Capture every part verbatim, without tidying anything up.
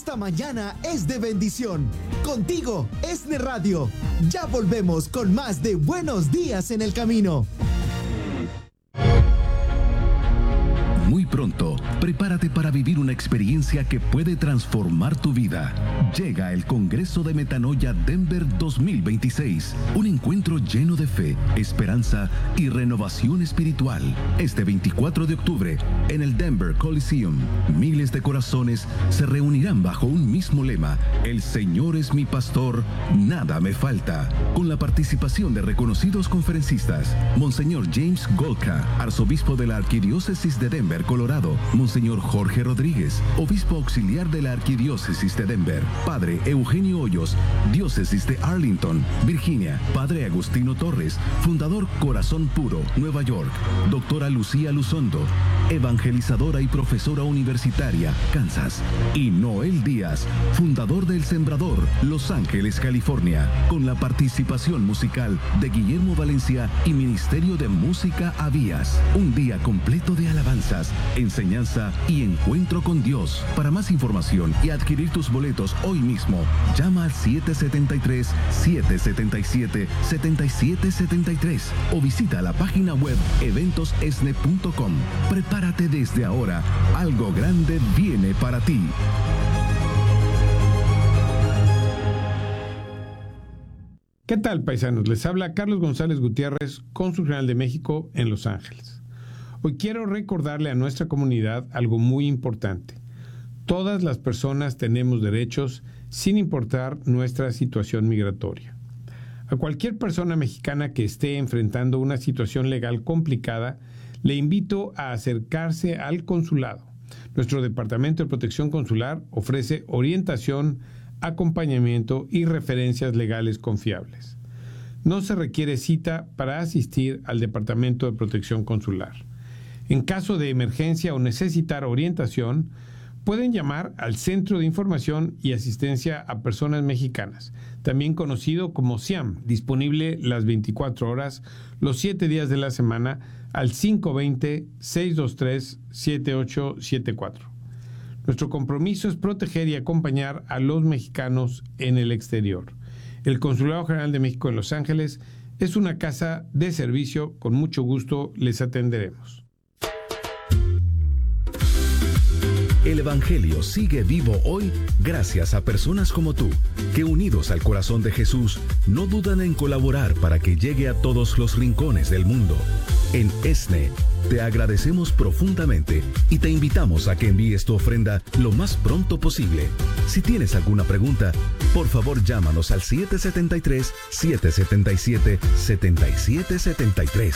esta mañana es de bendición. Contigo, ESNE Radio. Ya volvemos con más de Buenos Días en el Camino. Muy pronto, prepárate para vivir una experiencia que puede transformar tu vida. Llega el Congreso de Metanoia Denver dos mil veintiséis, un encuentro lleno de fe, esperanza y renovación espiritual. Este veinticuatro de octubre, en el Denver Coliseum, miles de corazones se reunirán bajo un mismo lema: El Señor es mi pastor, nada me falta. Con la participación de reconocidos conferencistas: Monseñor James Golka, arzobispo de la Arquidiócesis de Denver, Colorado; Monseñor Jorge Rodríguez, obispo auxiliar de la Arquidiócesis de Denver; Padre Eugenio Hoyos, diócesis de Arlington, Virginia; Padre Agustino Torres, fundador Corazón Puro, Nueva York; Doctora Lucía Luzondo, evangelizadora y profesora universitaria, Kansas; y Noel Díaz, fundador del Sembrador, Los Ángeles, California, con la participación musical de Guillermo Valencia y Ministerio de Música Avías. Un día completo de alabanzas, enseñanza y encuentro con Dios. Para más información y adquirir tus boletos hoy mismo, llama al siete siete tres, siete siete siete, siete siete siete tres o visita la página web eventos esne punto com. Prepárate desde ahora, algo grande viene para ti. ¿Qué tal, paisanos? Les habla Carlos González Gutiérrez, cónsul general de México en Los Ángeles. Hoy quiero recordarle a nuestra comunidad algo muy importante. Todas las personas tenemos derechos sin importar nuestra situación migratoria. A cualquier persona mexicana que esté enfrentando una situación legal complicada, le invito a acercarse al consulado. Nuestro Departamento de Protección Consular ofrece orientación, acompañamiento y referencias legales confiables. No se requiere cita para asistir al Departamento de Protección Consular. En caso de emergencia o necesitar orientación, pueden llamar al Centro de Información y Asistencia a Personas Mexicanas, también conocido como SIAM, disponible las veinticuatro horas, los siete días de la semana, al cinco dos cero, seis dos tres, siete ocho siete cuatro. Nuestro compromiso es proteger y acompañar a los mexicanos en el exterior. El Consulado General de México en Los Ángeles es una casa de servicio. Con mucho gusto les atenderemos. El Evangelio sigue vivo hoy gracias a personas como tú, que unidos al corazón de Jesús, no dudan en colaborar para que llegue a todos los rincones del mundo. En ESNE, te agradecemos profundamente y te invitamos a que envíes tu ofrenda lo más pronto posible. Si tienes alguna pregunta, por favor llámanos al siete siete tres, siete siete siete, siete siete siete tres.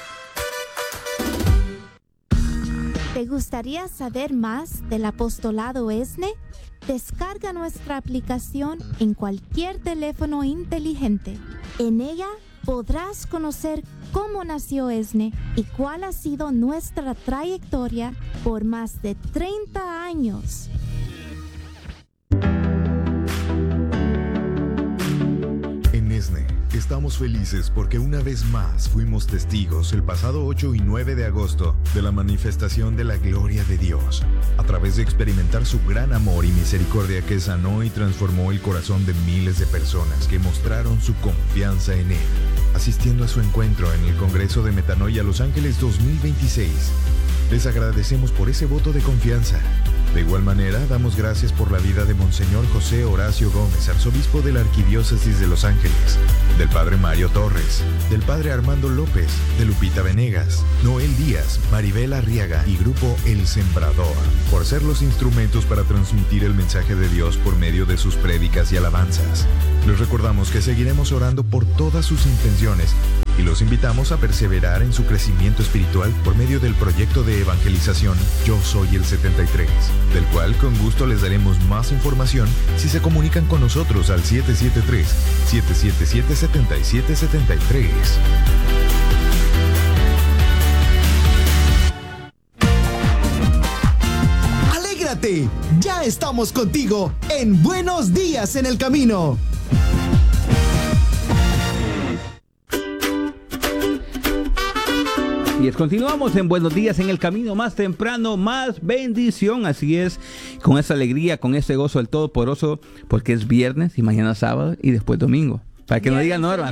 ¿Te gustaría saber más del apostolado ESNE? Descarga nuestra aplicación en cualquier teléfono inteligente. En ella podrás conocer cómo nació ESNE y cuál ha sido nuestra trayectoria por más de treinta años. En ESNE estamos felices porque una vez más fuimos testigos el pasado ocho y nueve de agosto de la manifestación de la gloria de Dios, a través de experimentar su gran amor y misericordia que sanó y transformó el corazón de miles de personas que mostraron su confianza en Él, asistiendo a su encuentro en el Congreso de Metanoia Los Ángeles dos mil veintiséis. Les agradecemos por ese voto de confianza. De igual manera, damos gracias por la vida de Monseñor José Horacio Gómez, arzobispo de la Arquidiócesis de Los Ángeles, del Padre Mario Torres, del Padre Armando López, de Lupita Venegas, Noel Díaz, Maribel Arriaga y Grupo El Sembrador, por ser los instrumentos para transmitir el mensaje de Dios por medio de sus prédicas y alabanzas. Les recordamos que seguiremos orando por todas sus intenciones y los invitamos a perseverar en su crecimiento espiritual por medio del proyecto de evangelización Yo Soy el setenta y tres, del cual con gusto les daremos más información si se comunican con nosotros al siete siete tres, siete siete siete, siete siete siete tres. ¡Alégrate! Ya estamos contigo en Buenos Días en el Camino. Así es, continuamos en Buenos Días en el camino más temprano, más bendición. Así es, con esa alegría, con ese gozo del Todopoderoso, porque es viernes y mañana sábado y después domingo. Para que no diga Norma.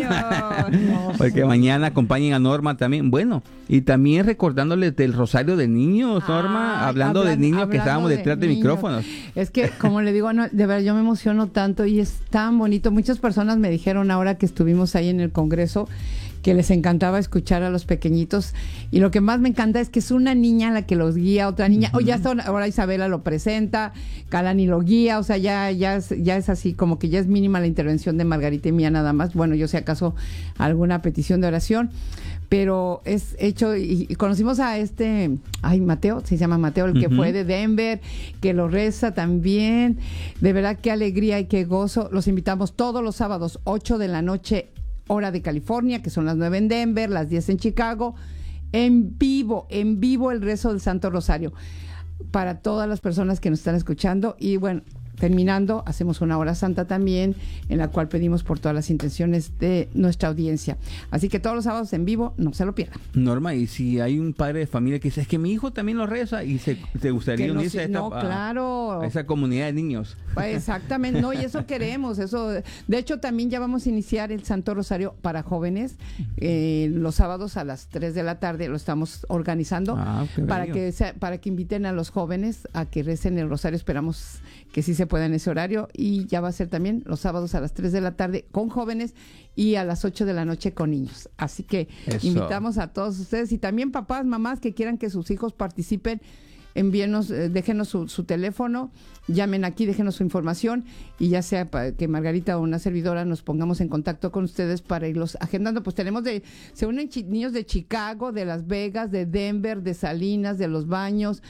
Porque mañana acompañen a Norma también. Bueno, y también recordándoles del Rosario de Niños, Norma, Ay, hablando hablan, de niños que estábamos de detrás de niños. micrófonos. Es que, como le digo, no, de verdad yo me emociono tanto y es tan bonito. Muchas personas me dijeron ahora que estuvimos ahí en el Congreso que les encantaba escuchar a los pequeñitos, y lo que más me encanta es que es una niña la que los guía, otra niña, o uh-huh. ya está, ahora Isabela lo presenta, Kalani lo guía, o sea, ya, ya, es, ya es así, como que ya es mínima la intervención de Margarita y mía nada más. Bueno, yo si acaso alguna petición de oración, pero es hecho, y, y conocimos a este, ay, Mateo, se llama Mateo, el que uh-huh. fue de Denver, que lo reza también. De verdad, qué alegría y qué gozo. Los invitamos todos los sábados, ocho de la noche, hora de California, que son las nueve en Denver, las diez en Chicago, en vivo, en vivo el rezo del Santo Rosario, para todas las personas que nos están escuchando. Y bueno, terminando, hacemos una hora santa también, en la cual pedimos por todas las intenciones de nuestra audiencia. Así que todos los sábados en vivo, no se lo pierdan. Norma, y si hay un padre de familia que dice, es que mi hijo también lo reza, y se, te gustaría no, unirse a, esta, no, claro. a esa comunidad de niños. Exactamente, no, y eso queremos, eso. De hecho, también ya vamos a iniciar el Santo Rosario para jóvenes, eh, los sábados a las tres de la tarde, lo estamos organizando, ah, para que sea, para que inviten a los jóvenes a que recen el rosario. Esperamos que sí se pueda en ese horario, y ya va a ser también los sábados a las tres de la tarde con jóvenes y a las ocho de la noche con niños. Así que eso. Invitamos a todos ustedes, y también papás, mamás que quieran que sus hijos participen, envíenos, eh, déjenos su, su teléfono, llamen aquí, déjenos su información, y ya sea para que Margarita o una servidora nos pongamos en contacto con ustedes para irlos agendando. Pues tenemos de, se unen chi, niños de Chicago, de Las Vegas, de Denver, de Salinas, de Los Baños,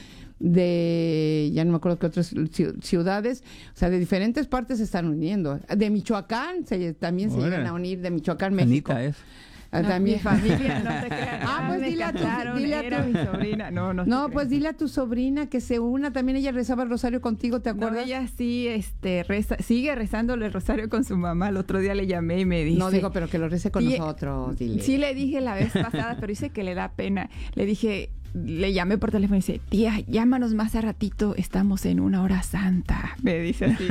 de, ya no me acuerdo qué otras ciudades, o sea, de diferentes partes se están uniendo. De Michoacán, se, también se llegan a unir, de Michoacán, México. Anita es. Ah, no, también. Mi familia, no te creas. Ah, pues dile a tu, dile a tu mi sobrina. No, no, no pues dile a tu sobrina que se una. También ella rezaba el rosario contigo, ¿te acuerdas? No, ella sí, este, reza, sigue rezándole el rosario con su mamá. El otro día le llamé y me dice. No digo, pero que lo rece con sí, nosotros. Dile. Sí, le dije la vez pasada, pero dice que le da pena. Le dije, le llamé por teléfono y dice, tía, llámanos más a ratito, estamos en una hora santa, me dice así.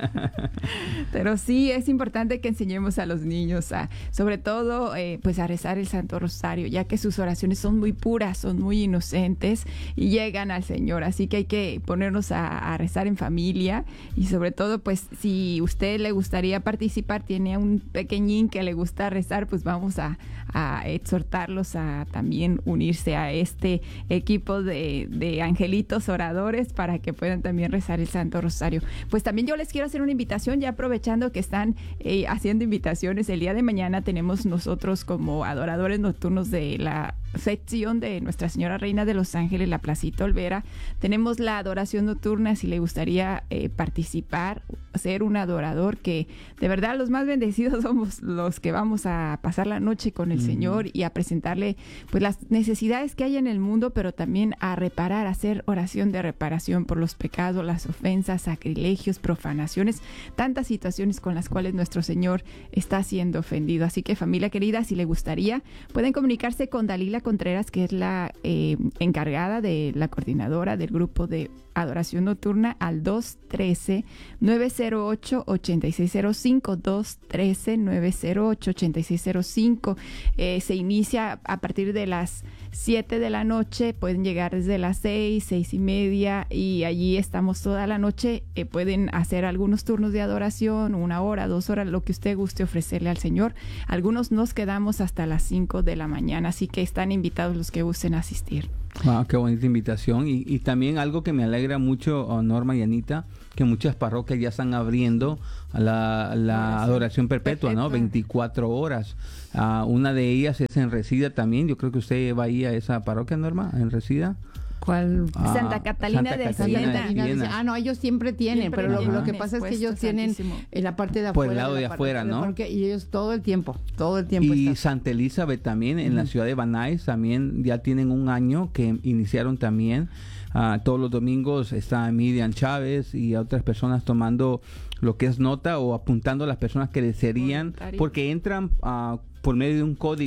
Pero sí, es importante que enseñemos a los niños a, sobre todo, eh, pues a rezar el Santo Rosario, ya que sus oraciones son muy puras, son muy inocentes y llegan al Señor. Así que hay que ponernos a, a rezar en familia, y sobre todo, pues, si usted le gustaría participar, tiene un pequeñín que le gusta rezar, pues vamos a, a exhortarlos a también unirse a este equipo de, de angelitos oradores para que puedan también rezar el Santo Rosario. Pues también yo les quiero hacer una invitación, ya aprovechando que están eh, haciendo invitaciones. El día de mañana tenemos nosotros como adoradores nocturnos de la sección de Nuestra Señora Reina de los Ángeles, la Placita Olvera. Tenemos la adoración nocturna, si le gustaría eh, participar, ser un adorador, que de verdad los más bendecidos somos los que vamos a pasar la noche con el mm. Señor y a presentarle pues las necesidades que hay en el mundo, pero también a reparar, a hacer oración de reparación por los pecados, las ofensas, sacrilegios, profanaciones, tantas situaciones con las cuales nuestro Señor está siendo ofendido. Así que, familia querida, si le gustaría, pueden comunicarse con Dalila Contreras, que es la eh, encargada de la coordinadora del grupo de adoración nocturna, al dos uno tres, nueve cero ocho, ocho seis cero cinco, dos uno tres, nueve cero ocho, ocho seis cero cinco. Eh, se inicia a partir de las siete de la noche, pueden llegar desde las seis, seis y media, y allí estamos toda la noche. Eh, pueden hacer algunos turnos de adoración, una hora, dos horas, lo que usted guste ofrecerle al Señor. Algunos nos quedamos hasta las cinco de la mañana, así que están invitados los que gusten asistir. Wow, qué bonita invitación. Y, y también algo que me alegra mucho, oh, Norma y Anita, que muchas parroquias ya están abriendo la, la adoración perpetua, perpetua, ¿no? veinticuatro horas. Uh, una de ellas es en Resida también. Yo creo que usted va ahí a esa parroquia, Norma, en Resida. ¿Cuál? Ah, Santa Catalina, Santa de, Catalina Siena. de Siena. Ah, no, ellos siempre tienen, Siempre pero lo, lo que tienen pasa es que ellos tienen en la parte de afuera. Por el lado de, de afuera, ¿no? Porque y ellos todo el tiempo, todo el tiempo. Y están. Santa Elizabeth también, en uh-huh. la ciudad de Banais, también ya tienen un año que iniciaron también. Uh, todos los domingos está Miriam Chávez y otras personas tomando lo que es nota o apuntando a las personas que desearían, porque entran uh, por medio de un código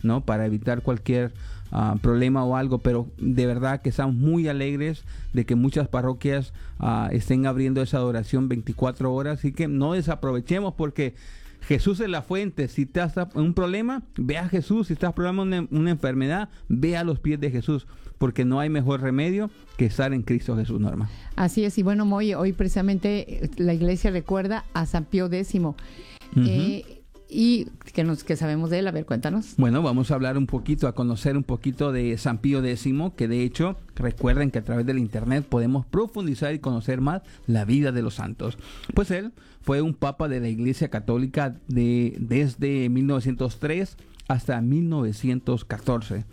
¿no? Para evitar cualquier uh, problema o algo, pero de verdad que estamos muy alegres de que muchas parroquias uh, estén abriendo esa adoración veinticuatro horas, así que no desaprovechemos porque Jesús es la fuente. Si estás en un problema, ve a Jesús. Si estás problemando una, una enfermedad, ve a los pies de Jesús, porque no hay mejor remedio que estar en Cristo Jesús, Norma. Así es, y bueno, Moy, hoy precisamente la iglesia recuerda a San Pío X. Uh-huh. Eh, y que nos que sabemos de él, a ver, cuéntanos. Bueno, vamos a hablar un poquito, a conocer un poquito de San Pío X, que de hecho, recuerden que a través del internet podemos profundizar y conocer más la vida de los santos. Pues él fue un papa de la Iglesia Católica de, desde mil novecientos tres hasta mil novecientos catorce.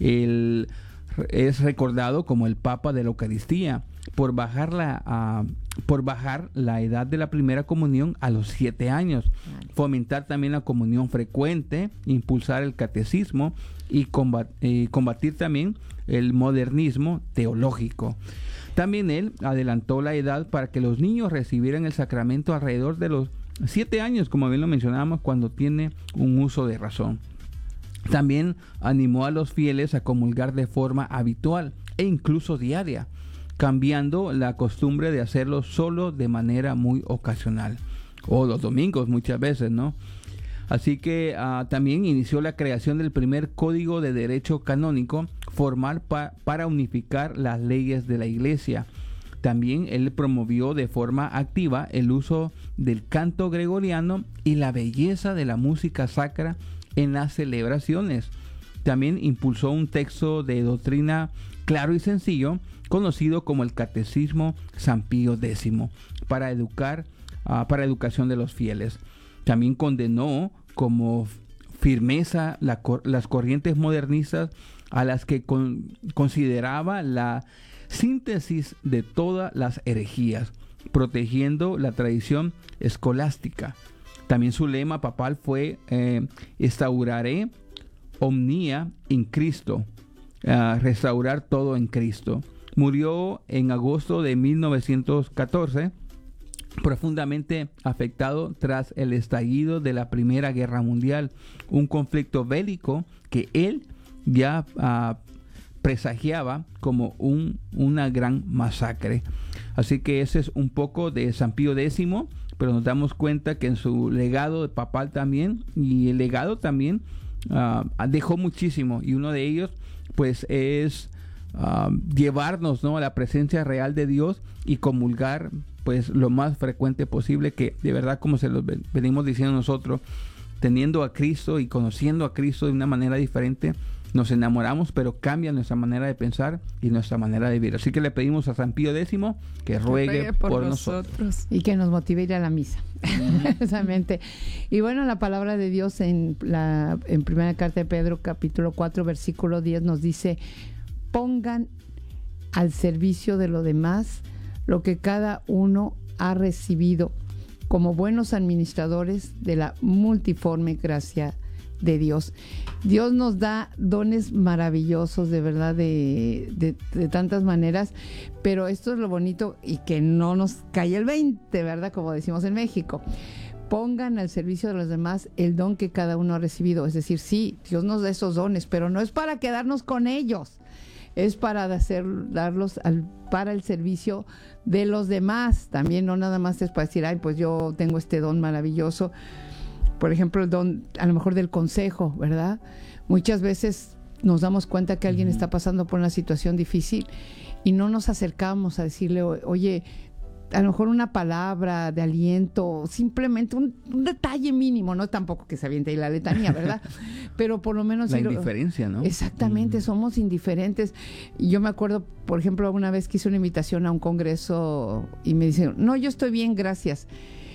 Él es recordado como el Papa de la Eucaristía por bajar la, uh, por bajar la edad de la primera comunión a los siete años, fomentar también la comunión frecuente, impulsar el catecismo y combat, eh, combatir también el modernismo teológico. También él adelantó la edad para que los niños recibieran el sacramento alrededor de los siete años, como bien lo mencionábamos, cuando tiene un uso de razón. También animó a los fieles a comulgar de forma habitual e incluso diaria, cambiando la costumbre de hacerlo solo de manera muy ocasional, o los domingos muchas veces, ¿no? Así que uh, también inició la creación del primer código de derecho canónico formal pa- para unificar las leyes de la Iglesia. También él promovió de forma activa el uso del canto gregoriano y la belleza de la música sacra en las celebraciones. También impulsó un texto de doctrina claro y sencillo, conocido como el Catecismo San Pío X, para educar, uh, para educación de los fieles. También condenó como firmeza la, las corrientes modernistas a las que con, consideraba la síntesis de todas las herejías, protegiendo la tradición escolástica. También su lema papal fue eh, instauraré omnia in Cristo, uh, restaurar todo en Cristo. Murió en agosto de mil novecientos catorce, profundamente afectado tras el estallido de la Primera Guerra Mundial, un conflicto bélico que él ya uh, presagiaba como un, una gran masacre. Así que ese es un poco de San Pío X, pero nos damos cuenta que en su legado papal también, y el legado también uh, dejó muchísimo, y uno de ellos pues es uh, llevarnos, ¿no?, a la presencia real de Dios y comulgar pues lo más frecuente posible, que de verdad, como se lo venimos diciendo nosotros, teniendo a Cristo y conociendo a Cristo de una manera diferente, nos enamoramos, pero cambia nuestra manera de pensar y nuestra manera de vivir. Así que le pedimos a San Pío X que ruegue por, por nosotros. nosotros. Y que nos motive a ir a la misa. Precisamente. Y bueno, la palabra de Dios en la en primera carta de Pedro, capítulo cuatro, versículo diez, nos dice: pongan al servicio de los demás lo que cada uno ha recibido, como buenos administradores de la multiforme gracia de Dios. Dios nos da dones maravillosos, de verdad, de, de, de tantas maneras, pero esto es lo bonito, y que no nos cae el veinte, ¿verdad? Como decimos en México. Pongan al servicio de los demás el don que cada uno ha recibido. Es decir, sí, Dios nos da esos dones, pero no es para quedarnos con ellos, es para hacer, darlos al, para el servicio de los demás. También no nada más es para decir, ay, pues yo tengo este don maravilloso. Por ejemplo, el don a lo mejor del consejo, ¿verdad? Muchas veces nos damos cuenta que alguien está pasando por una situación difícil y no nos acercamos a decirle, oye, a lo mejor una palabra de aliento, simplemente un, un detalle mínimo, no tampoco que se aviente ahí la letanía, ¿verdad? Pero por lo menos... La indiferencia, ¿no? Exactamente, mm. somos indiferentes. Y yo me acuerdo, por ejemplo, una vez que hice una invitación a un congreso y me dicen, no, yo estoy bien, gracias.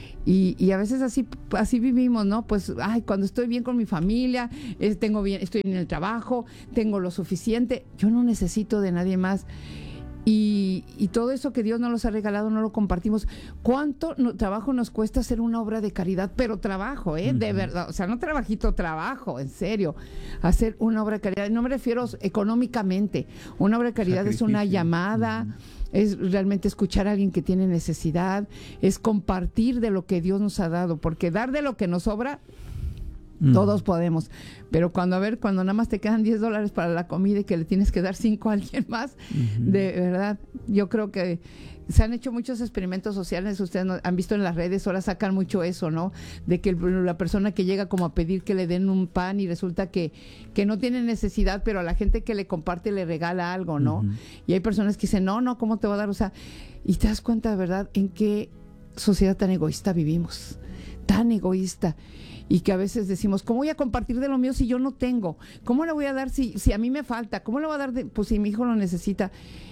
Y, y a veces así así vivimos, ¿no? Pues, ay, cuando estoy bien con mi familia, eh, tengo bien, estoy en el trabajo, tengo lo suficiente, yo no necesito de nadie más. Y, y todo eso que Dios nos los ha regalado no lo compartimos. ¿Cuánto no, trabajo nos cuesta hacer una obra de caridad? Pero trabajo, ¿eh? Uh-huh. De verdad, o sea, no trabajito, trabajo, en serio. Hacer una obra de caridad, no me refiero económicamente. Una obra de caridad Sacrificio. Es una llamada, uh-huh. es realmente escuchar a alguien que tiene necesidad, es compartir de lo que Dios nos ha dado, porque dar de lo que nos sobra Mm. Todos podemos. Pero cuando, a ver, cuando nada más te quedan diez dólares para la comida y que le tienes que dar cinco a alguien más, uh-huh. de verdad, yo creo que se han hecho muchos experimentos sociales, ustedes han visto en las redes, ahora sacan mucho eso, ¿no? De que la persona que llega como a pedir que le den un pan y resulta que, que no tiene necesidad, pero a la gente que le comparte le regala algo, ¿no? Uh-huh. Y hay personas que dicen, no, no, ¿cómo te va a dar? O sea, y te das cuenta, de verdad, en qué sociedad tan egoísta vivimos, tan egoísta. Y que a veces decimos, ¿cómo voy a compartir de lo mío si yo no tengo? ¿Cómo le voy a dar si, si a mí me falta? ¿Cómo le voy a dar de, pues si mi hijo lo necesita?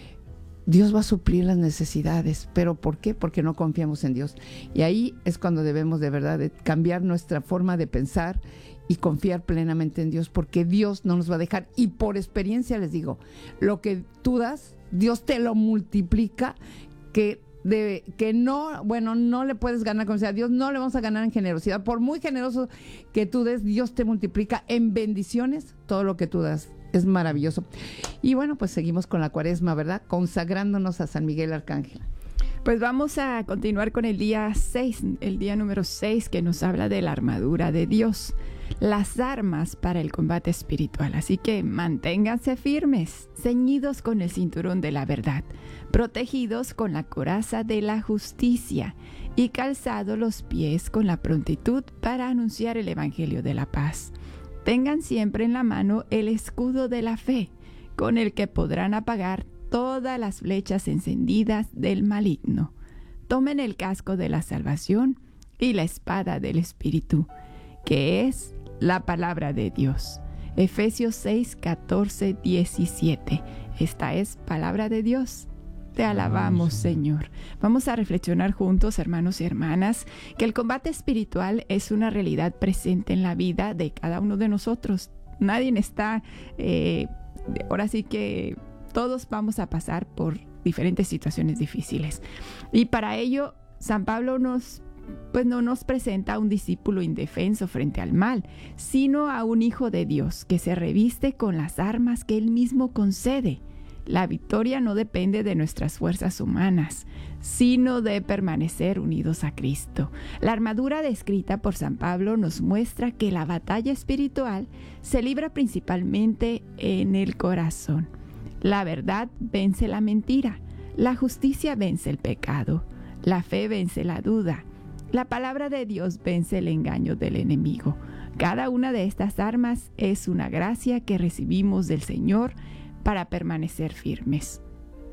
Dios va a suplir las necesidades, pero ¿por qué? Porque no confiamos en Dios. Y ahí es cuando debemos de verdad de cambiar nuestra forma de pensar y confiar plenamente en Dios, porque Dios no nos va a dejar. Y por experiencia les digo, lo que tú das, Dios te lo multiplica, que de que no, bueno, no le puedes ganar con sea, Dios no le vamos a ganar en generosidad. Por muy generoso que tú des, Dios te multiplica en bendiciones todo lo que tú das. Es maravilloso. Y bueno, pues seguimos con la Cuaresma, ¿verdad? Consagrándonos a San Miguel Arcángel. Pues vamos a continuar con el día seis, el día número seis, que nos habla de la armadura de Dios, las armas para el combate espiritual. Así que manténganse firmes, ceñidos con el cinturón de la verdad, protegidos con la coraza de la justicia y calzados los pies con la prontitud para anunciar el evangelio de la paz. Tengan siempre en la mano el escudo de la fe, con el que podrán apagar todas las flechas encendidas del maligno. Tomen el casco de la salvación y la espada del Espíritu, que es la palabra de Dios. Efesios seis, catorce, diecisiete. Esta es palabra de Dios. Te alabamos, Señor. Vamos a reflexionar juntos, hermanos y hermanas, que el combate espiritual es una realidad presente en la vida de cada uno de nosotros. Nadie está, eh, ahora sí que todos vamos a pasar por diferentes situaciones difíciles. Y para ello, San Pablo nos, pues no nos presenta a un discípulo indefenso frente al mal, sino a un hijo de Dios que se reviste con las armas que él mismo concede. La victoria no depende de nuestras fuerzas humanas, sino de permanecer unidos a Cristo. La armadura descrita por San Pablo nos muestra que la batalla espiritual se libra principalmente en el corazón. La verdad vence la mentira, la justicia vence el pecado, la fe vence la duda, la palabra de Dios vence el engaño del enemigo. Cada una de estas armas es una gracia que recibimos del Señor para permanecer firmes.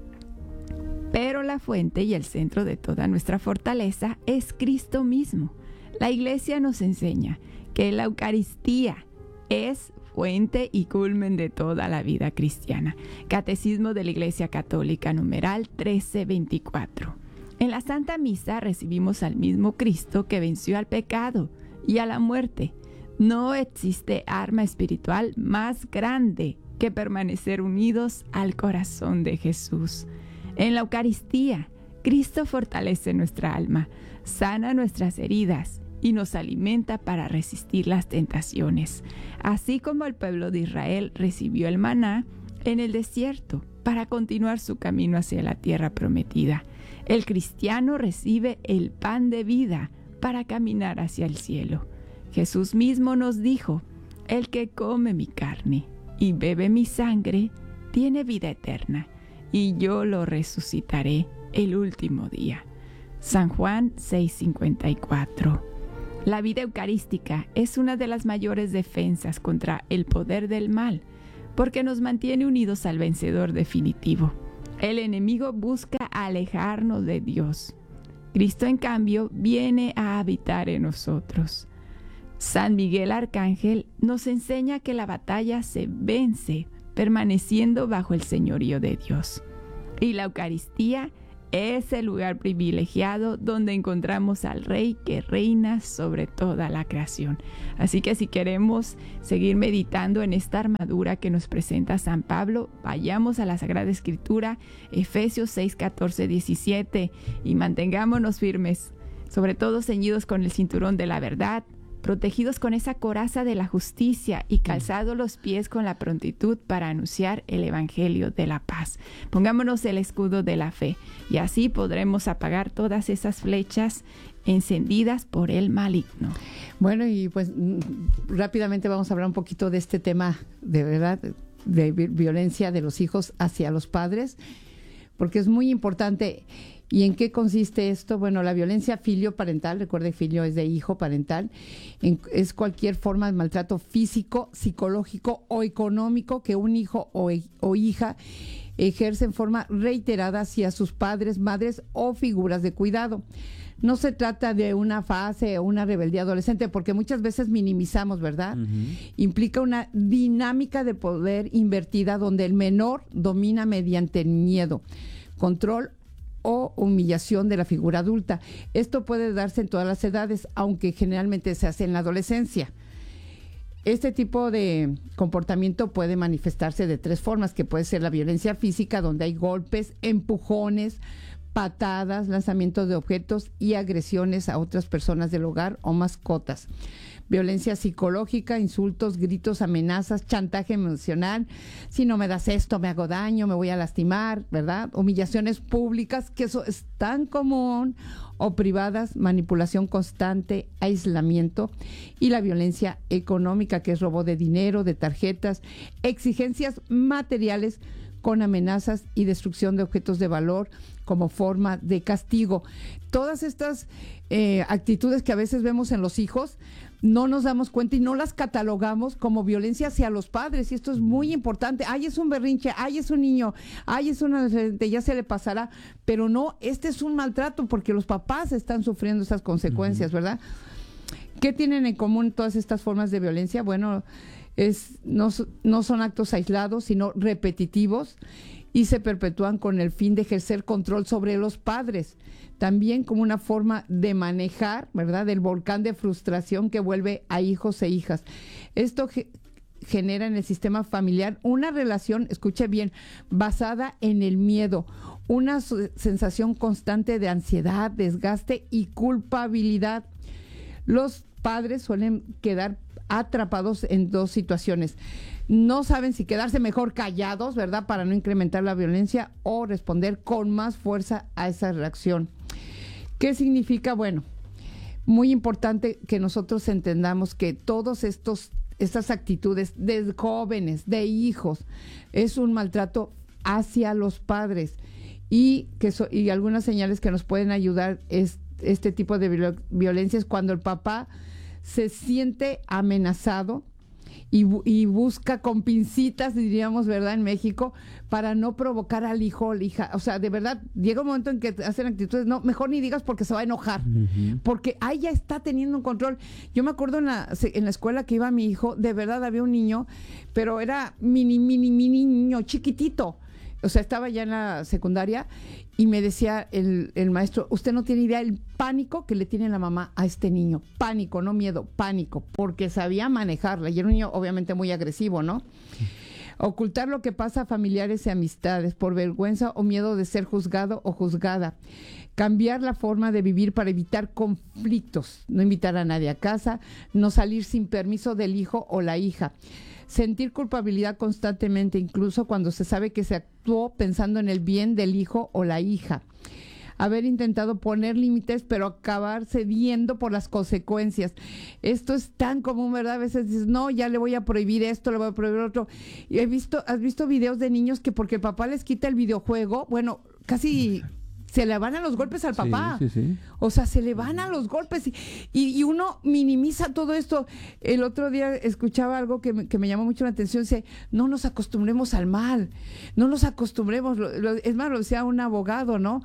Pero la fuente y el centro de toda nuestra fortaleza es Cristo mismo. La Iglesia nos enseña que la Eucaristía es fuente y culmen de toda la vida cristiana. Catecismo de la Iglesia Católica, numeral trece veinticuatro. En la Santa Misa recibimos al mismo Cristo que venció al pecado y a la muerte. No existe arma espiritual más grande que permanecer unidos al corazón de Jesús. En la Eucaristía, Cristo fortalece nuestra alma, sana nuestras heridas y nos alimenta para resistir las tentaciones, así como el pueblo de Israel recibió el maná en el desierto para continuar su camino hacia la tierra prometida. El cristiano recibe el pan de vida para caminar hacia el cielo. Jesús mismo nos dijo: el que come mi carne y bebe mi sangre tiene vida eterna, y yo lo resucitaré el último día. San Juan seis cincuenta y cuatro. La vida eucarística es una de las mayores defensas contra el poder del mal, porque nos mantiene unidos al vencedor definitivo. El enemigo busca alejarnos de Dios. Cristo, en cambio, viene a habitar en nosotros. San Miguel Arcángel nos enseña que la batalla se vence permaneciendo bajo el señorío de Dios. Y la Eucaristía es el lugar privilegiado donde encontramos al Rey que reina sobre toda la creación. Así que si queremos seguir meditando en esta armadura que nos presenta San Pablo, vayamos a la Sagrada Escritura, Efesios seis, catorce, diecisiete, y mantengámonos firmes, sobre todo ceñidos con el cinturón de la verdad, protegidos con esa coraza de la justicia y calzados los pies con la prontitud para anunciar el evangelio de la paz. Pongámonos el escudo de la fe y así podremos apagar todas esas flechas encendidas por el maligno. Bueno, y pues rápidamente vamos a hablar un poquito de este tema, de verdad, de violencia de los hijos hacia los padres, porque es muy importante. ¿Y en qué consiste esto? Bueno, la violencia filioparental, recuerde, filio es de hijo, parental, en, es cualquier forma de maltrato físico, psicológico o económico que un hijo o, o hija ejerce en forma reiterada hacia sus padres, madres o figuras de cuidado. No se trata de una fase o una rebeldía adolescente, porque muchas veces minimizamos, ¿verdad? Uh-huh. Implica una dinámica de poder invertida donde el menor domina mediante el miedo, control o humillación de la figura adulta. Esto puede darse en todas las edades, aunque generalmente se hace en la adolescencia. Este tipo de comportamiento puede manifestarse de tres formas, que puede ser la violencia física, donde hay golpes, empujones, patadas, lanzamientos de objetos y agresiones a otras personas del hogar o mascotas. Violencia psicológica, insultos, gritos, amenazas, chantaje emocional. Si no me das esto, me hago daño, me voy a lastimar, ¿verdad? Humillaciones públicas, que eso es tan común, o privadas, manipulación constante, aislamiento. Y la violencia económica, que es robo de dinero, de tarjetas, exigencias materiales con amenazas y destrucción de objetos de valor como forma de castigo. Todas estas eh, actitudes que a veces vemos en los hijos, no nos damos cuenta y no las catalogamos como violencia hacia los padres, y esto es muy importante. Ay, es un berrinche, ay, es un niño, ay, es un adolescente, ya se le pasará, pero no, este es un maltrato porque los papás están sufriendo esas consecuencias, uh-huh. ¿verdad? ¿Qué tienen en común todas estas formas de violencia? Bueno, es no, no son actos aislados, sino repetitivos, y se perpetúan con el fin de ejercer control sobre los padres, también como una forma de manejar, ¿verdad?, el volcán de frustración que vuelve a hijos e hijas. Esto ge- genera en el sistema familiar una relación, escuche bien, basada en el miedo, una su- sensación constante de ansiedad, desgaste y culpabilidad. Los padres suelen quedar atrapados en dos situaciones. No saben si quedarse mejor callados, ¿verdad?, para no incrementar la violencia, o responder con más fuerza a esa reacción. ¿Qué significa? Bueno, muy importante que nosotros entendamos que todos estos estas actitudes de jóvenes, de hijos, es un maltrato hacia los padres, y que so, y algunas señales que nos pueden ayudar es este tipo de viol- violencia es cuando el papá se siente amenazado y, y busca con pincitas, diríamos, ¿verdad?, en México, para no provocar al hijo o la hija. O sea, de verdad, llega un momento en que hacen actitudes, no, mejor ni digas porque se va a enojar, uh-huh. porque ahí ya está teniendo un control. Yo me acuerdo en la, en la escuela que iba mi hijo, de verdad había un niño, pero era mini, mini, mini niño, chiquitito. O sea, estaba ya en la secundaria y me decía el, el maestro, usted no tiene idea el pánico que le tiene la mamá a este niño. Pánico, no miedo, pánico, porque sabía manejarla. Y era un niño obviamente muy agresivo, ¿no? Sí. Ocultar lo que pasa a familiares y amistades por vergüenza o miedo de ser juzgado o juzgada. Cambiar la forma de vivir para evitar conflictos. No invitar a nadie a casa, no salir sin permiso del hijo o la hija. Sentir culpabilidad constantemente, incluso cuando se sabe que se actuó pensando en el bien del hijo o la hija. Haber intentado poner límites, pero acabar cediendo por las consecuencias. Esto es tan común, ¿verdad? A veces dices, no, ya le voy a prohibir esto, le voy a prohibir otro. Y he visto, ¿has visto videos de niños que porque el papá les quita el videojuego, bueno, casi se le van a los golpes al papá? Sí, sí, sí. O sea, se le van a los golpes y, y, y uno minimiza todo esto. El otro día escuchaba algo que me, que me llamó mucho la atención. Dice, no nos acostumbremos al mal, no nos acostumbremos. Lo, lo, es más, lo decía un abogado, ¿no?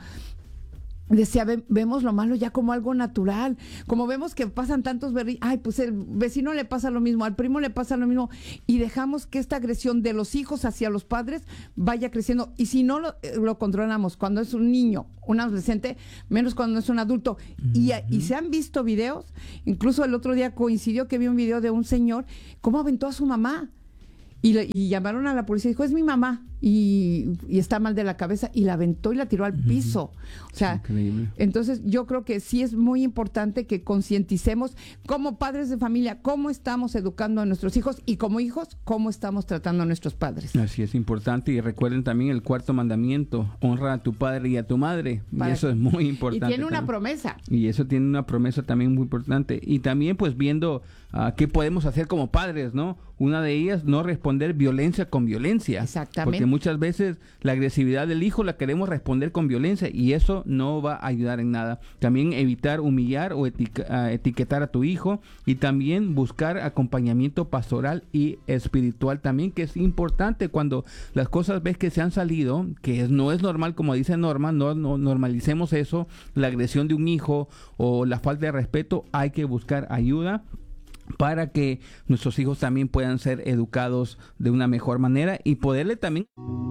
Decía, ve, vemos lo malo ya como algo natural, como vemos que pasan tantos berrinches, ay, pues el vecino le pasa lo mismo, al primo le pasa lo mismo, y dejamos que esta agresión de los hijos hacia los padres vaya creciendo, y si no lo, lo controlamos cuando es un niño, un adolescente, menos cuando es un adulto. Uh-huh. y, y se han visto videos, incluso el otro día coincidió que vi un video de un señor, cómo aventó a su mamá, y, le, y llamaron a la policía y dijo, es mi mamá. y, y está mal de la cabeza y la aventó y la tiró al piso. O sea, Increíble. entonces yo creo que sí es muy importante que concienticemos como padres de familia cómo estamos educando a nuestros hijos y como hijos cómo estamos tratando a nuestros padres. Así es importante, y recuerden también el cuarto mandamiento: honra a tu padre y a tu madre. Para- y eso es muy importante. Y tiene una también. promesa. Y eso tiene una promesa también muy importante. Y también pues viendo uh, qué podemos hacer como padres, ¿no? Una de ellas, no responder violencia con violencia. Exactamente. Porque muchas veces la agresividad del hijo la queremos responder con violencia y eso no va a ayudar en nada. También evitar humillar o etica- uh, etiquetar a tu hijo, y también buscar acompañamiento pastoral y espiritual también, que es importante cuando las cosas ves que se han salido, que es, no es normal, como dice Norma, no, no normalicemos eso, la agresión de un hijo o la falta de respeto. Hay que buscar ayuda para que nuestros hijos también puedan ser educados de una mejor manera y poderle también...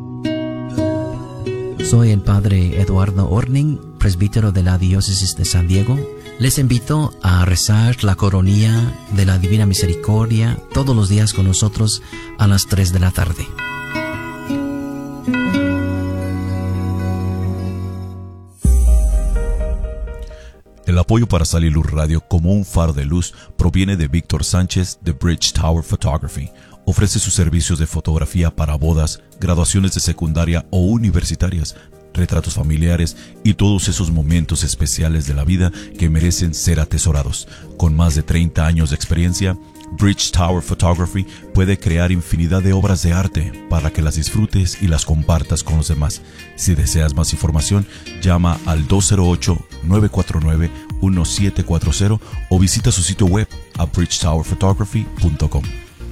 Soy el padre Eduardo Orning, presbítero de la Diócesis de San Diego. Les invito a rezar la coronilla de la Divina Misericordia todos los días con nosotros a las tres de la tarde. El apoyo para Sal y Luz Radio como un faro de luz proviene de Víctor Sánchez de Bridge Tower Photography. Ofrece sus servicios de fotografía para bodas, graduaciones de secundaria o universitarias, retratos familiares y todos esos momentos especiales de la vida que merecen ser atesorados. Con más de treinta años de experiencia, Bridge Tower Photography puede crear infinidad de obras de arte para que las disfrutes y las compartas con los demás. Si deseas más información, llama al dos cero ocho, nueve cuatro nueve, uno siete cuatro cero o visita su sitio web a bridge tower photography punto com.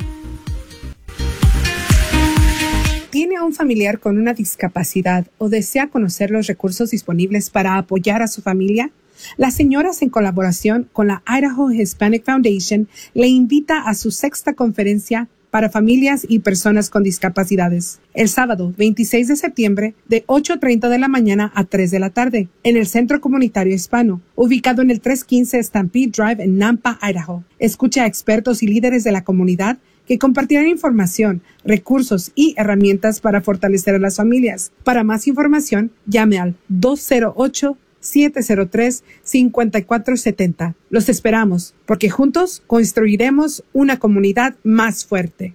¿Tiene a un familiar con una discapacidad o desea conocer los recursos disponibles para apoyar a su familia? Las señoras, en colaboración con la Idaho Hispanic Foundation, le invita a su sexta conferencia para familias y personas con discapacidades, el sábado veintiséis de septiembre de ocho treinta de la mañana a tres de la tarde, en el Centro Comunitario Hispano, ubicado en el trescientos quince Stampede Drive en Nampa, Idaho. Escucha a expertos y líderes de la comunidad que compartirán información, recursos y herramientas para fortalecer a las familias. Para más información, llame al dos cero ocho, siete cero tres, cinco cuatro siete cero. Los esperamos, porque juntos construiremos una comunidad más fuerte.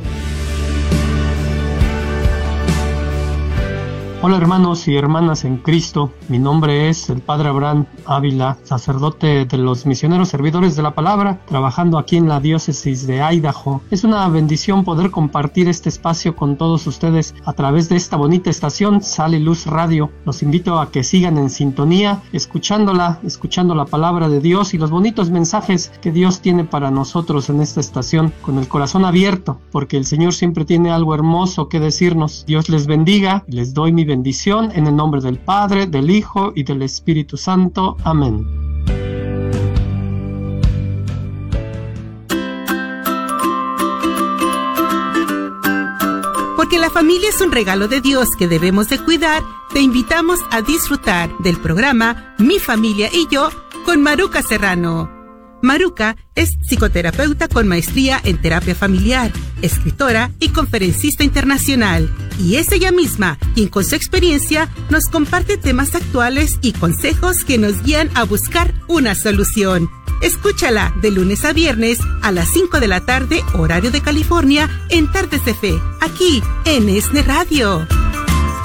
Hola hermanos y hermanas en Cristo, mi nombre es el Padre Abraham Ávila, sacerdote de los misioneros servidores de la palabra, trabajando aquí en la diócesis de Idaho. Es una bendición poder compartir este espacio con todos ustedes a través de esta bonita estación Sal y Luz Radio. Los invito a que sigan en sintonía, escuchándola, escuchando la palabra de Dios y los bonitos mensajes que Dios tiene para nosotros en esta estación, con el corazón abierto, porque el Señor siempre tiene algo hermoso que decirnos. Dios les bendiga y les doy mi bendición en el nombre del Padre, del Hijo y del Espíritu Santo. Amén. Porque la familia es un regalo de Dios que debemos de cuidar, te invitamos a disfrutar del programa Mi Familia y Yo con Maruca Serrano. Maruca es psicoterapeuta con maestría en terapia familiar, escritora y conferencista internacional, y es ella misma quien con su experiencia nos comparte temas actuales y consejos que nos guían a buscar una solución. Escúchala de lunes a viernes a las cinco de la tarde, horario de California, en Tardes de Fe, aquí en ESNE Radio.